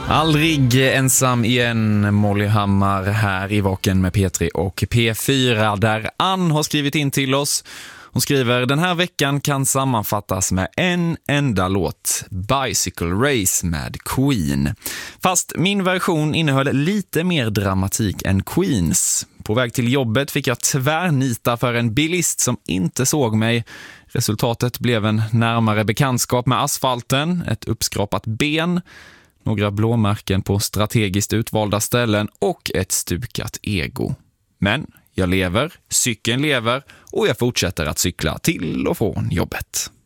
Aldrig ensam igen, Molly Hammar här i Vaken med P3 och P4 där Ann har skrivit in till oss. Hon skriver: den här veckan kan sammanfattas med en enda låt, Bicycle Race med Queen. Fast min version innehöll lite mer dramatik än Queens. På väg till jobbet fick jag tvärnita för en bilist som inte såg mig. Resultatet blev en närmare bekantskap med asfalten, ett uppskrapat ben, några blåmärken på strategiskt utvalda ställen och ett stukat ego. Men jag lever, cykeln lever och jag fortsätter att cykla till och från jobbet.